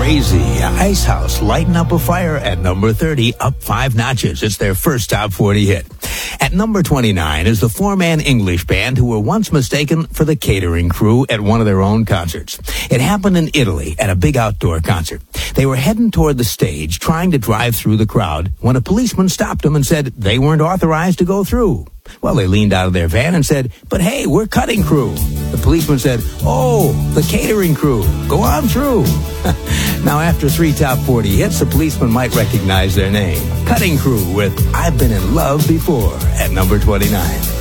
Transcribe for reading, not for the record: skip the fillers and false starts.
Crazy. Ice House lighting up a fire at number 30, up 5 notches. It's their first top 40 hit. At number 29 is the 4-man English band who were once mistaken for the catering crew at one of their own concerts. It happened in Italy at a big outdoor concert. They were heading toward the stage, trying to drive through the crowd, when a policeman stopped them and said they weren't authorized to go through. Well, they leaned out of their van and said, "But hey, we're cutting crew." The policeman said, "Oh, the catering crew. Go on through." Now, after 3 top 40 hits, the policeman might recognize their name. Cutting Crew with "I've Been in Love Before" at number 29.